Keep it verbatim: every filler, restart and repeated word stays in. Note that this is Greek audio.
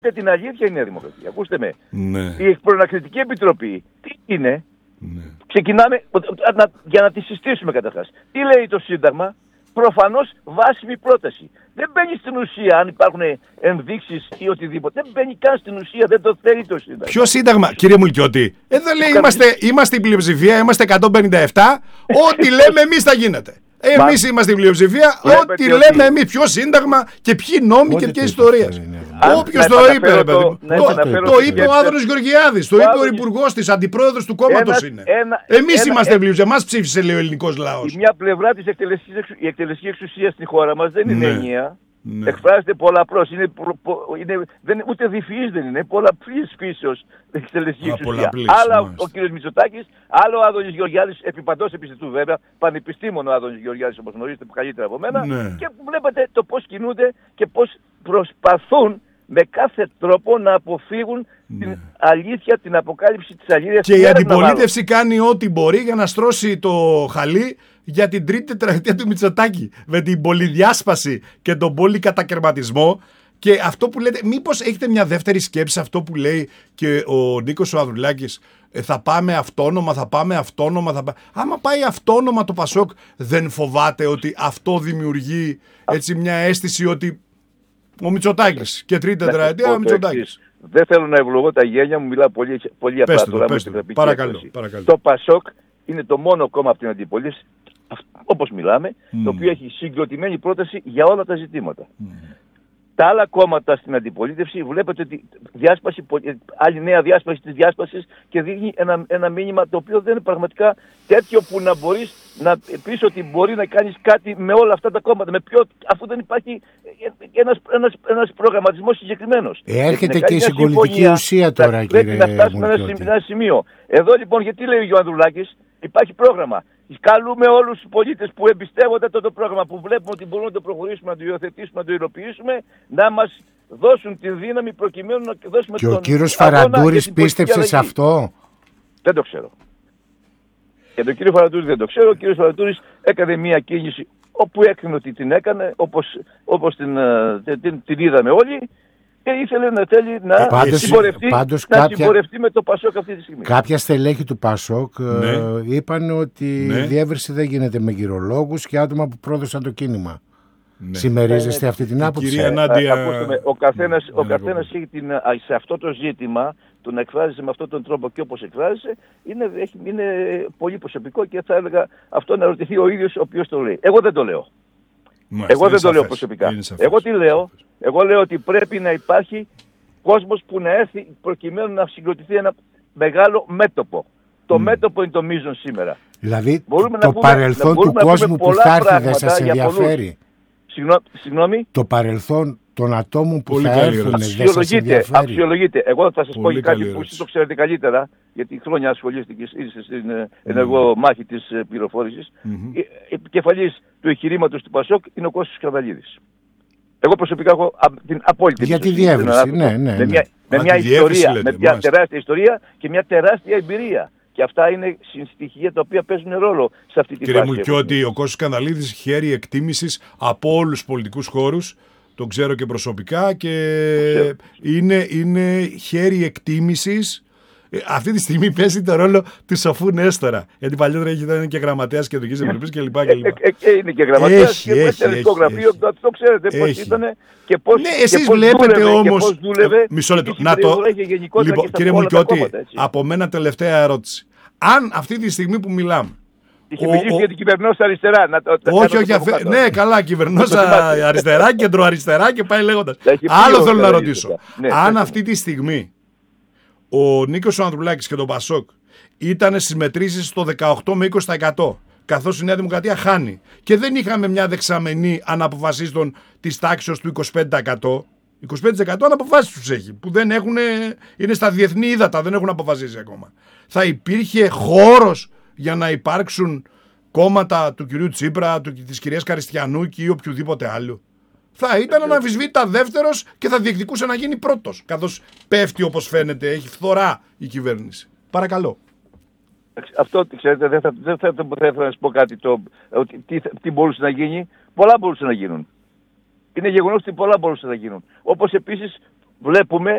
την αλήθεια η Νέα Δημοκρατία. Ακούστε με. Ναι. Η Προανακριτική Επιτροπή τι είναι? Ναι. Ξεκινάμε για να τη συστήσουμε καταρχάς. Τι λέει το Σύνταγμα? Προφανώς βάσιμη πρόταση. Δεν μπαίνει στην ουσία αν υπάρχουν ενδείξεις ή οτιδήποτε. Δεν μπαίνει καν στην ουσία, δεν το θέλει το Σύνταγμα. Ποιο Σύνταγμα, κύριε Μουλκιώτη? Εδώ λέει είμαστε, είμαστε η πλειοψηφία, είμαστε εκατόν πενήντα επτά. Ό,τι λέμε εμείς θα γίνεται. Εμείς είμαστε η πλειοψηφία, ό,τι λέμε ότι... εμείς. Ποιο Σύνταγμα και ποιοι νόμοι και ποιες ιστορίες. Όποιος το είπε, ρε παιδί μου. Το είπε ο Άδωνος Γεωργιάδης, το είπε ο υπουργός της, αντιπρόεδρος του κόμματος είναι. Εμείς είμαστε πλειοψηφία, εμάς ψήφισε, λέει ο ελληνικός λαός. Η μια πλευρά της εκτελεστικής εξουσίας στην χώρα μας δεν είναι ενιαία. Ναι. Εκφράζεται πολλαπλώς, είναι, είναι, δεν, ούτε διφυής δεν είναι, πολλαπλής φύσεως εκτελεστική εξουσία. Άλλα ο, ο κ. Μητσοτάκης, άλλο ο Άδωνης Γεωργιάδης, επιπαντός επιστητού βέβαια, πανεπιστήμονο ο Άδωνης Γεωργιάδης όπως γνωρίζετε καλύτερα από μένα, ναι. Και βλέπετε το πώς κινούνται και πώς προσπαθούν με κάθε τρόπο να αποφύγουν ναι. την αλήθεια, την αποκάλυψη της αλήθειας. Και η αντιπολίτευση κάνει ό,τι μπορεί για να στρώσει το χαλί για την τρίτη τετραετία του Μητσοτάκη, με την πολυδιάσπαση και τον πολυκατακαιρματισμό. Και αυτό που λέτε, μήπως έχετε μια δεύτερη σκέψη, αυτό που λέει και ο Νίκος ο Ανδρουλάκης, ε, θα πάμε αυτόνομα, θα πάμε αυτόνομα, θα πά... άμα πάει αυτόνομα το Πασόκ, δεν φοβάται ότι αυτό δημιουργεί έτσι μια αίσθηση ότι ο Μητσοτάκης και τρίτη τετραετία ο Μητσοτάκης. Δεν θέλω να ευλογώ τα γένια μου, μιλάω πολύ, πολύ απλά τώρα με την τραπική έκφραση. Το Πασόκ είναι το μόνο κόμμα από την αντιπολίτευση, όπως μιλάμε, mm. το οποίο έχει συγκροτημένη πρόταση για όλα τα ζητήματα. Mm. Τα άλλα κόμματα στην αντιπολίτευση βλέπετε ότι διάσπαση, άλλη νέα διάσπαση της διάσπασης και δείχνει ένα, ένα μήνυμα το οποίο δεν είναι πραγματικά τέτοιο που να μπορείς να πεις ότι μπορεί να κάνεις κάτι με όλα αυτά τα κόμματα. Με ποιο, αφού δεν υπάρχει ένας, ένας, ένας προγραμματισμός συγκεκριμένος. Έρχεται και η συγκολητική ουσία τώρα, θα, κύριε Πρέπει να φτάσουμε σε ένα σημείο. Εδώ λοιπόν γιατί λέει ο Ανδρουλάκης, υπάρχει πρόγραμμα. Καλούμε όλους τους πολίτες που εμπιστεύονται αυτό το πρόγραμμα, που βλέπουν ότι μπορούμε να το προχωρήσουμε, να το υιοθετήσουμε, να το υλοποιήσουμε, να μας δώσουν τη δύναμη προκειμένου να δώσουμε και τον. Και ο κύριος Φαραντούρης πίστεψε σε αυτό? Δεν το ξέρω. Και τον κύριο Φαραντούρη δεν το ξέρω. Ο κύριος Φαραντούρης έκανε μια κίνηση όπου έκρινε ότι την έκανε, όπως, όπως την, την, την είδαμε όλοι. Και ήθελε να θέλει να πάντως, συμπορευτεί, πάντως να κάποια, συμπορευτεί με το Πασόκ αυτή τη στιγμή. Κάποια στελέχη του Πασόκ ναι. ε, είπαν ότι ναι. η διεύρυνση δεν γίνεται με γυρολόγους και άτομα που πρόδωσαν το κίνημα. Ναι. Συμμερίζεστε ναι, αυτή την άποψη? Κυρία Νάντια... Ακούστε, ο καθένας, ο καθένας έχει την, σε αυτό το ζήτημα, το να εκφράζεται με αυτόν τον τρόπο και όπως εκφράζεται, είναι, είναι πολύ προσωπικό και θα έλεγα αυτό να ρωτηθεί ο ίδιος ο οποίος το λέει. Εγώ δεν το λέω. Μάλιστα, εγώ δεν το σαφές. λέω προσωπικά. Εγώ τι λέω? Εγώ λέω ότι πρέπει να υπάρχει κόσμος που να έρθει προκειμένου να συγκροτηθεί ένα μεγάλο μέτωπο. Το mm. μέτωπο είναι το μείζον σήμερα. Δηλαδή μπορούμε το πούμε, παρελθόν του κόσμου που θα έρθει δεν σας ενδιαφέρει? Συγγνώμη. Το παρελθόν των ατόμων που πολύ θα έρθουν δεν σας ενδιαφέρει? Αξιολογείται. Εγώ θα σας πολύ πω κάτι που εσείς το ξέρετε καλύτερα, γιατί χρόνια ασχολήστηκε στην ενεργό μάχη της πληροφόρησης. Mm-hmm. Επικεφαλής του εγχειρήματος του Πασόκ είναι ο Κώστας Καρδαλίδης. Εγώ προσωπικά έχω την απόλυτη για τη διεύρυνση, ναι, ναι, ναι. Με μια, με μια ιστορία, λέτε, με μια τεράστια ιστορία και μια τεράστια εμπειρία. Και αυτά είναι στοιχεία τα οποία παίζουν ρόλο σε αυτή τη φάση. Κύριε Μουλκιώτη, ο Κώστας Καρδαλίδης χαίρει εκτίμησης από όλους τους πολιτικούς χώρους. Τον ξέρω και προσωπικά και είναι, είναι χέρι εκτίμησης. Αυτή τη στιγμή παίζει το ρόλο του σοφού Νέστορα. Γιατί παλιότερα ήταν και γραμματέας Κεντρικής Επιτροπής κλπ. Είναι και γραμματέας και μέσα στο γραφείο, το ξέρετε πώς ήταν και πώς. Ναι, εσείς βλέπετε όμως. Μισό λεπτό. Να το. Λοιπόν, κύριε Μουλκιώτη, από μένα τελευταία ερώτηση. Αν αυτή τη στιγμή που μιλάμε. Είχε μιλήσει για την κυβερνόσα αριστερά. Όχι, όχι. Ναι, καλά, κυβερνόσα αριστερά, κεντροαριστερά και πάει λέγοντας. Άλλο θέλω να ρωτήσω. Αν αυτή τη στιγμή ο Νίκος ο Ανδρουλάκης και τον Πασόκ ήταν στις μετρήσεις στο δεκαοκτώ με είκοσι τοις εκατό, καθώς η Νέα Δημοκρατία χάνει και δεν είχαμε μια δεξαμενή αναποφασίστων της τάξης του είκοσι πέντε τοις εκατό, είκοσι πέντε τοις εκατό αναποφάσεις τους έχει, που δεν έχουν, είναι στα διεθνή ύδατα, δεν έχουν αποφασίσει ακόμα. Θα υπήρχε χώρος για να υπάρξουν κόμματα του κυρίου Τσίπρα, του, της κυρίας Καριστιανούκη ή οποιοδήποτε άλλο? Θα ήταν αναμφισβήτητα δεύτερος και θα διεκδικούσε να γίνει πρώτος, καθώς πέφτει όπως φαίνεται, έχει φθορά η κυβέρνηση. Παρακαλώ. Αυτό, ξέρετε, δεν θα, δεν θα, δεν θα ήθελα να σας πω κάτι, το, ότι, τι, τι μπορούσε να γίνει. Πολλά μπορούσε να γίνουν. Είναι γεγονός ότι πολλά μπορούσε να γίνουν. Όπως επίσης βλέπουμε